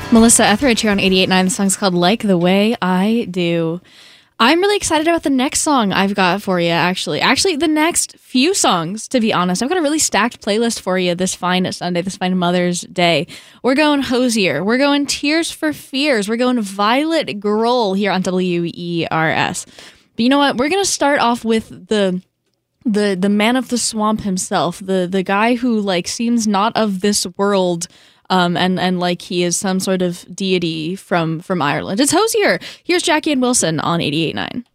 Melissa Etheridge here on 88.9. The song's called Like the Way I Do. I'm really excited about the next song I've got for you, actually. Actually, the next few songs, to be honest. I've got a really stacked playlist for you this fine Sunday, this fine Mother's Day. We're going Hozier. We're going Tears for Fears. We're going Violet Grohl here on WERS. But you know what? We're going to start off with the man of the swamp himself, the guy who like seems not of this world, and like he is some sort of deity from Ireland. It's Hozier. Here's Jackie and Wilson on 88.9.